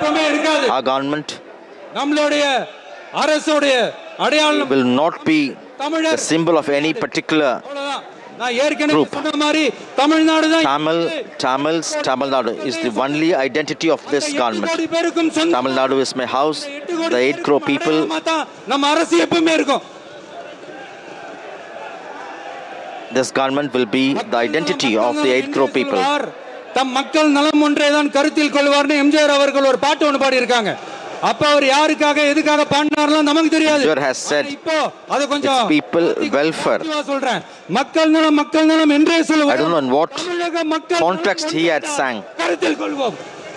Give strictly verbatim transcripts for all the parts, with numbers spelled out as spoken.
Our government will not be the symbol of any particular group. Tamil, Tamils, Tamil Nadu is the only identity of this government. Tamil Nadu is my house. The eight crore people. This government will be the identity of the eight crore people. தம் மக்கள் நலம் ஒன்றே தான் கருத்தில் கொள்வார்னு எம்ஜிஆர் அவர்கள் ஒரு பாட்டு ஒன்று பாடி இருக்காங்க. அப்ப அவர் யாருக்காக எதுக்காக பாடினார்லாம் நமக்கு தெரியாது. Emperor has said இப்போ அது கொஞ்சம் people welfare. சொல்றேன் மக்கள் நலம் மக்கள் நலம் என்றே சொல்லுவார். I don't know in what context he had sang. கருத்தில் கொள்வோம்.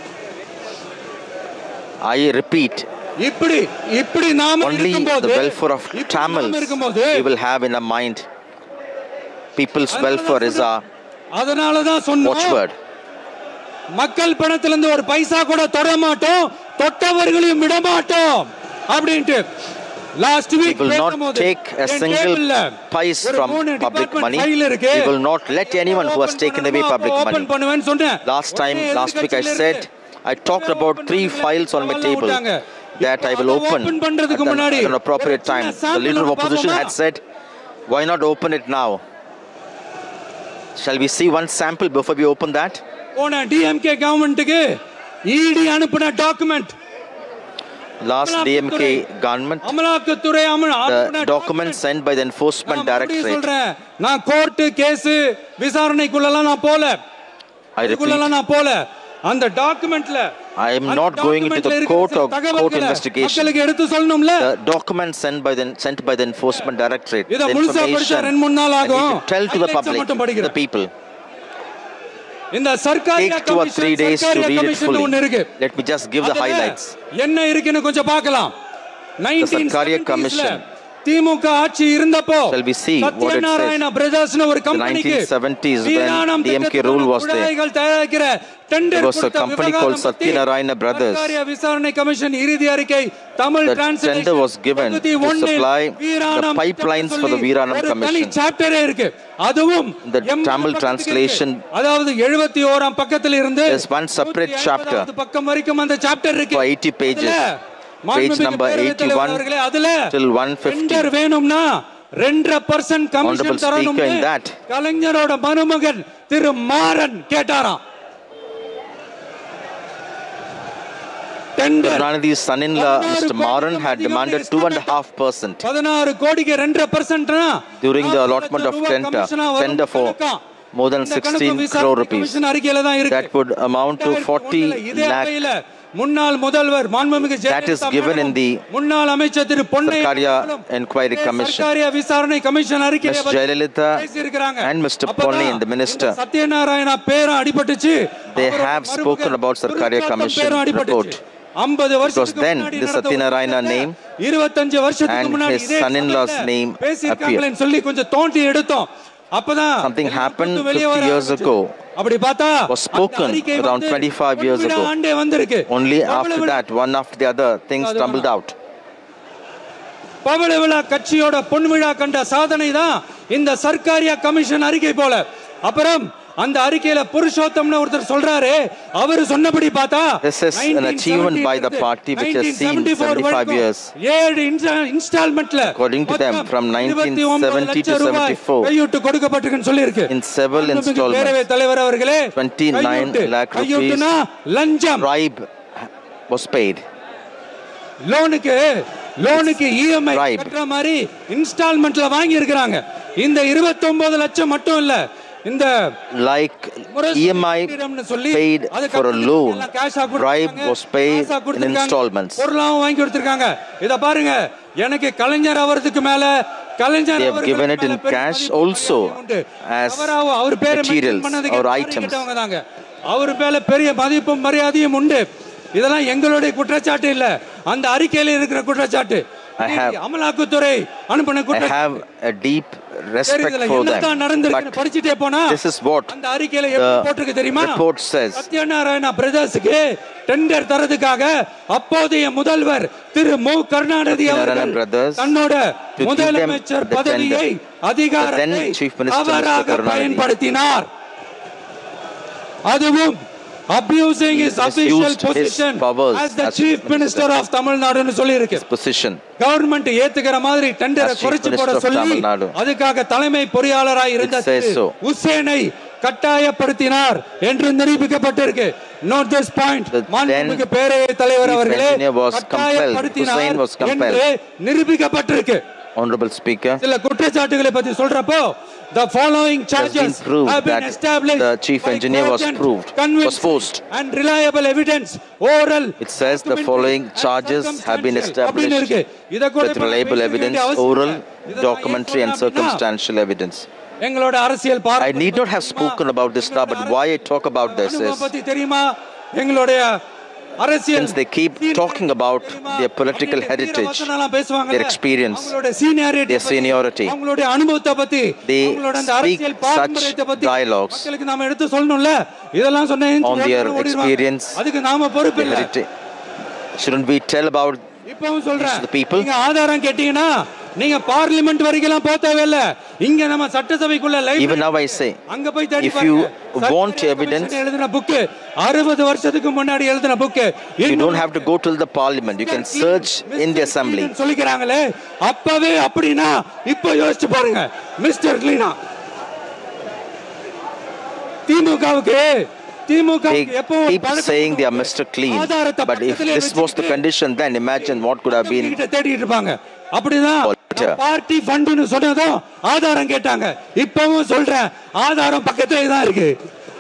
I repeat. இப்படி இப்படி நாம only the welfare of Tamils we will have in our mind. People's welfare is our அதனால தான் சொன்னோம். watchword. மக்கள் பணத்திலிருந்து ஒரு பைசா கூட தொட மாட்டோம், தொட்டவர்களையும் விட மாட்டோம் அப்படின்ட்டு last week we will not take a single pice from public money. We will not let anyone who has taken away public money. Last time, last week I said, I talked about three files on my table that I will open at an appropriate time. The leader of opposition had said, why not open it now? Shall we see one sample before we open that? போன D M K கவர்மெண்ட்டுக்கு E D அனுப்பின document. Last D M K government, அமலாக்கத்துறை the document sent by the enforcement directorate. நான் court case விசாரணைக்குள்ளலாம் நான் போல. I repeat, நான் போல. அந்த டாக்குமெண்ட்ல I am not going into the court or court investigation. மக்களுக்கு எடுத்து சொல்லணும்ல. The document sent by the sent by the enforcement directorate. இத முழுசா படிச்சா ரெண்டு மூணு நாள் ஆகும். Tell to the public, the people. இந்த சர்க்காரிய take two or three days to read it fully. Let me just give the highlights. என்ன இருக்குன்னு கொஞ்சம் பார்க்கலாம். The Sarkariya Commission. திமுக ஆட்சி இருந்தப்போ shall we see what it says? Satyanarayana பிரதர்ஸ்னு ஒரு கம்பெனிக்கு nineteen seventies when D M K rule was there. There was a company called Satyanarayana Brothers. விசாரணை commission இறுதி அறிக்கை Tamil translation. The tender was given to supply the pipelines for the Veeranam Commission. சாப்டரே இருக்கு. அதுவும் the Tamil translation. அதாவது எழுபத்தி ஒன்றாம் பக்கத்தில் இருந்து there's one separate chapter. பக்கம் வரைக்கும் அந்த சாப்டர் இருக்கு. for eighty pages. Page number eighty-one till one fifty. வேணும்னா two percent கமிஷன் தரணும். கலைஞரோட மருமகன் திரு மாறன் கேட்டாராம். Karunanidhi's son-in-law, Mister Maran, had demanded two and a half percent during the allotment of tender, tender for more than sixteen crore rupees. That would amount to forty lakh. முன்னாள் முதல்வர் மாண்புமிகு that is given in the முன்னாள் அமைச்சர் திரு Sarkariya Inquiry Commission. சர்க்காரிய விசாரணை commission அறிக்கையை Miss Jayalalitha and Mister Ponni and the minister, Satyanarayana பேர் அடிபட்டுச்சு. they have spoken about Sarkariya Commission report. Because then the Satyanarayana name இருபத்தஞ்சு வருஷத்துக்கு முன்னாடி his son-in-law's name appeared. சொல்லி கொஞ்சம் தோண்டி எடுத்தோம். அப்பதான் something happened fifty years ago, அப்படி பார்த்தா was spoken around twenty-five years ago. Only after that, one after the other, things tumbled out. பவள விழா கட்சியோட பொன் விழா கண்ட சாதனை தான் இந்த சர்க்காரிய கமிஷன் அறிக்கை போல. அப்புறம் அந்த அறிக்கையில புருஷோத்தம்னு ஒருத்தர் சொல்றாரு, அவர் சொன்னபடி பார்த்தா this is an achievement by the party which has seen seventy-five years. ஏழு இன்ஸ்டால்மென்ட்ல according to them from nineteen seventy to seventy-four கையூட்டு கொடுக்கப்பட்டிருக்குன்னு சொல்லி இருக்கு. in several installments. பேரவை தலைவர் அவர்களே, twenty-nine lakh rupees லஞ்சம் bribe was paid. லோனுக்கு லோனுக்கு E M I கட்டற மாதிரி இன்ஸ்டால்மென்ட்ல வாங்கி இருக்காங்க. இந்த இருபத்தி ஒன்பது லட்சம் மட்டும் இல்ல, இந்த like E M I paid for a loan, bribe was paid in installments. பொருளாவும் வாங்கி கொடுத்திருக்காங்க. இத பாருங்க, எனக்கு கலைஞர் அவருக்கு மேல கலைஞர் they have given it in cash also as materials or items. அவர் மேல பெரிய மதிப்பும் மரியாதையும் உண்டு. இதெல்லாம் எங்களுடைய குற்றச்சாட்டு இல்ல, அந்த அறிக்கையில இருக்கிற குற்றச்சாட்டு. I have அமலாக்கத்துறை அனுப்பின குற்றச்சாட்டு. I have a deep respect for them. படிச்சிட்டே போனா this is what அந்த அறிக்கையில எப்படி போட்டுருக்கு தெரியுமா? report says. சத்யநாராயண பிரதர்ஸ்க்கு டெண்டர் தரதுக்காக அப்போதைய முதல்வர் திரு மு கருணாநிதி அவர்கள் தன்னோட முதலமைச்சர் பதவியை அதிகாரத்தை அவராக பயன்படுத்தினார். அதுவும் abusing his official misused his position powers as the as chief Chief minister Minister. of Tamil Nadu னு சொல்லி இருக்கு. His position கவர்மெண்ட் ஏத்துக்கிற மாதிரி டெண்டரை as Chief குறைச்சு போட Minister of சொல்லி Tamil Nadu. அதுக்காக தலைமை பொறியாளராய் இருந்த It says so. உசேனை கட்டாயப்படுத்தினார் என்று நிரூபிக்கப்பட்டிருக்கு. Note this point. The மாண்புமிகு then பேரவைத் தலைவர் chief அவர்களே engineer was compelled. கட்டாயப்படுத்தினார் Hussain was compelled. என்று நிரூபிக்கப்பட்டிருக்கு. Honorable Speaker, சில குற்றச்சாட்டுகளை பத்தி சொல்றப்போ the following charges been proved have been that established the chief by engineer was cogent, proved, convincing was forced. and reliable evidence, oral, It says the documentary following and charges have been circumstantial. அப்படின்னு established இருக்கு. இத கூட with இப்ப reliable பேச வேண்டிய evidence, அவசியம் oral, இல்லை. இதை நான் documentary and ஏன் சொல்றேன் அப்படின்னா, circumstantial evidence. எங்களோட அரசியல் I need not have spoken about this now, but why I talk about this is பத்தி தெரியுமா? எங்களுடைய அரசியல் since they keep talking about their political heritage, their experience, their seniority, அவங்களுடைய அனுபவத்தை பத்தி they அவங்களோட அந்த speak அரசியல் such பாரம்பரியத்தை பத்தி dialogues மக்களுக்கு நாம எடுத்து சொல்லணும்ல. இதெல்லாம் சொன்னா on their experience, அதுக்கு நாம பொறுப்பு their இல்ல. heritage. Shouldn't we tell about இப்பவும் சொல்றேன், the people? நீங்க ஆதாரம் கேட்டீங்கன்னா நீங்க பார்லிமென்ட் வரைக்கும் போக தேவையில்ல. இங்க நம்ம சட்டசபைக்குள்ள live even now I say, அங்க போய் தேடி if you பாருங்க. want evidence, எழுதின புக் அறுபது வருஷத்துக்கு முன்னாடி எழுதின book you don't have to go till the parliament, you can search in the assembly. சொல்லிக்கிறாங்களே அப்பவே அப்படினா இப்போ யோசிச்சு பாருங்க. மிஸ்டர் கிளீனா திமுகவுக்கு They keep saying they are Mister Clean, but if this was the condition, then imagine what could have been. தேடிட்டு இருப்பாங்க. அப்படிதான் பார்ட்டி ஃபண்ட்னு சொன்னதும் ஆதாரம் கேட்டாங்க. இப்பவும் சொல்றேன், ஆதாரம் பக்கத்திலே தான் இருக்கு.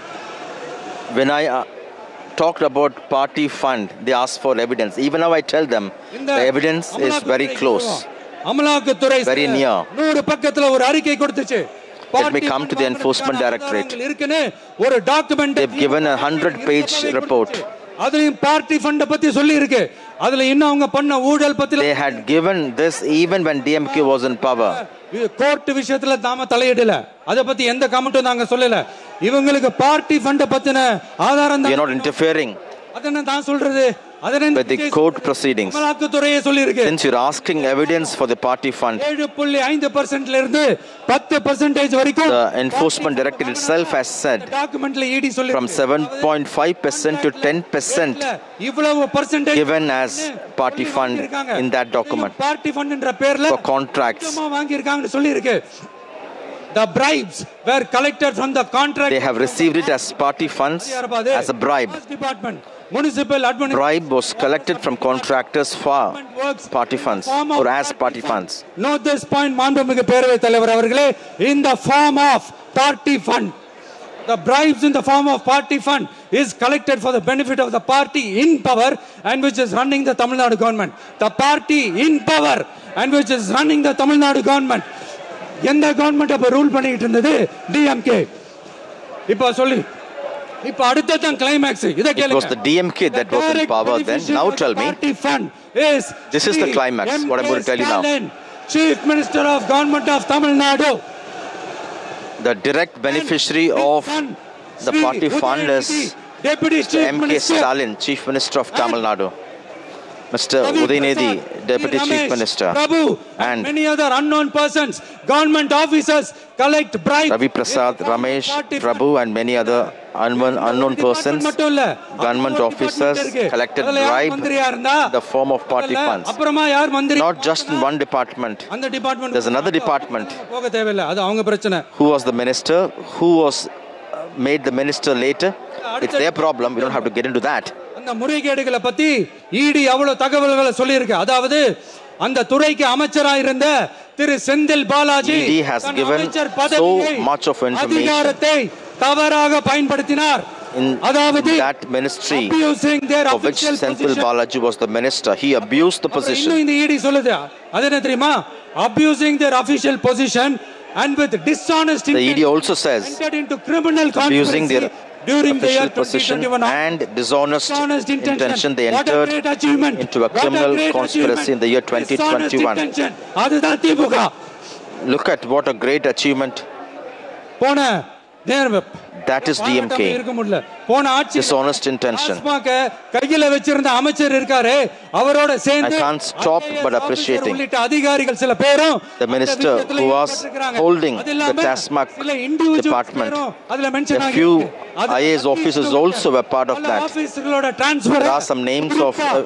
When I uh, talked about party fund, they asked for evidence. Even now I tell them the evidence is very close, அமலாக்கத்துறை very near. நூறு பக்கத்துல ஒரு அறிக்கை கொடுத்துச்சு. Let me come to the Enforcement Directorate. ஒரு document They've given a hundred page report. அதுலயும் party fund பத்தி சொல்லி இருக்கு. அதுல இன்னும் அவங்க பண்ண ஊழல் பத்தி They had given this even when D M K was in power. Court விஷயத்துல நாம தலையிடல. அத பத்தி எந்த கமெண்ட்டும் நாங்க சொல்லல. இவங்களுக்கு பார்ட்டி ஃபண்ட் பத்தின ஆதாரம் தான். We are not interfering அதன தான் சொல்றது. with the court proceedings. அமலாக்கத்துறையே சொல்லி இருக்கு. Since you're asking evidence for the party fund, ஏழு புள்ளி ஐந்து பர்சன்ட் ல இருந்து பத்து பர்சன்ட் வரைக்கும் the Enforcement Directorate itself has said டாக்குமெண்ட்ல ED சொல்லி from seven point five percent to ten percent இவ்வளவு percentage given as party fund in that document party ஃபண்ட்ன்ற பேர்ல for contracts. வாங்கி இருக்காங்கன்னு சொல்லி இருக்கு. The bribes were collected from the contract. They have received it as party funds, as a bribe. Department, municipal administration. Bribe was collected from contractors for party funds or as party funds. Note this point, மாண்புமிகு பேரவைத் தலைவர் அவர்களே, in the form of party fund. The bribes in the form of party fund is collected for the benefit of the party in power and which is running the Tamil Nadu government. The party in power and which is running the Tamil Nadu government. எந்த government அப்ப rule பண்ணிட்டு இருந்தது? DMK. இப்ப சொல்லி இப்ப அடுத்த தான் climax. இத கேளுங்க. It was the D M K that was in power then. Now tell me, this is the climax, what I'm going to tell you now. Chief Minister of Government of Tamil Nadu, the direct beneficiary of the party fund is Mister M K Stalin, Chief Minister of Tamil Nadu. Mister Udayinedi, Deputy Chief Minister, Prabhu, and many other unknown persons, government officers collect bribes. Ravi Prasad, Ramesh, Prabhu and many other unknown, unknown persons, government officers collected bribe in the form of party funds. Not just in one department. There's another department. Who was the minister? Who was made the minister later? It's their problem. We don't have to get into that. அந்த முறைகேடுகளை பத்தி ED அவ்வளவு தகவல்களை சொல்லி இருக்கு. அதாவது அந்த துறைக்கு அமைச்சராக இருந்த திரு Senthil Balaji E D has given so much of information அதிகாரத்தை தவறாக பயன்படுத்தினார். அதாவது that ministry of which Senthil Balaji was the minister, he abused the position. இன்னும் இந்த ஈடி சொல்லுது, அது என்ன தெரியுமா? Abusing their official position and with dishonest intent. The E D also says abusing their during the year position and dishonest intention, they entered into a criminal conspiracy in the year twenty twenty-one. Look at what a great achievement. போன That is D M K. Dishonest intention. I can't stop but appreciating the minister who was holding the TASMAC department. A few I A S officers also were part of that. There are some names of uh,